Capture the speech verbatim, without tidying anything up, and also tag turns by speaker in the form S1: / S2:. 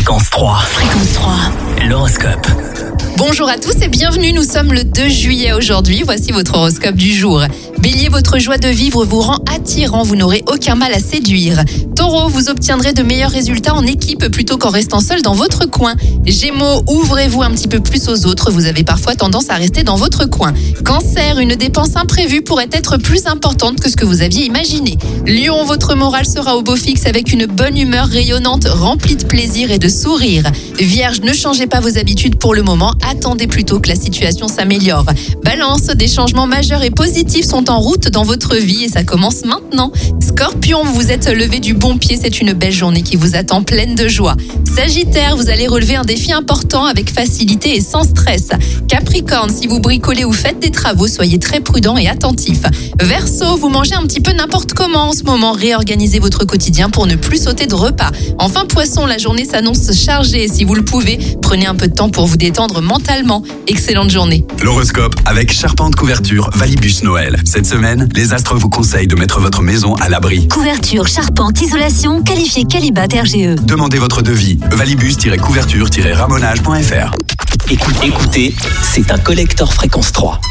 S1: Fréquence trois.
S2: Fréquence trois.
S1: L'horoscope.
S3: Bonjour à tous et bienvenue, nous sommes le deux juillet aujourd'hui, voici votre horoscope du jour. Bélier, votre joie de vivre vous rend attirant, vous n'aurez aucun mal à séduire. Taureau, vous obtiendrez de meilleurs résultats en équipe plutôt qu'en restant seul dans votre coin. Gémeaux, ouvrez-vous un petit peu plus aux autres, vous avez parfois tendance à rester dans votre coin. Cancer, une dépense imprévue pourrait être plus importante que ce que vous aviez imaginé. Lion, votre morale sera au beau fixe avec une bonne humeur rayonnante, remplie de plaisir et de sourire. Vierge, ne changez pas vos habitudes pour le moment, attendez plutôt que la situation s'améliore. Balance, des changements majeurs et positifs sont en route dans votre vie et ça commence maintenant. Scorpion, vous vous êtes levé du bon pied, c'est une belle journée qui vous attend pleine de joie. Sagittaire, vous allez relever un défi important avec facilité et sans stress. Capricorne, si vous bricolez ou faites des travaux, soyez très prudent et attentif. Verseau, vous mangez un petit peu n'importe comment en ce moment, réorganisez votre quotidien pour ne plus sauter de repas. Enfin Poisson, la journée s'annonce chargée, si vous le pouvez, prenez un peu de temps pour vous détendre mentalement. Excellente journée.
S4: L'horoscope avec Charpente Couverture Valibus Noël. Cette semaine, les astres vous conseillent de mettre votre maison à l'abri.
S2: Couverture, charpente, isolation, qualifié Qualibat R G E.
S4: Demandez votre devis. valibus-couverture-ramonage point f r.
S1: Écoute, écoutez, c'est un collector Fréquence trois.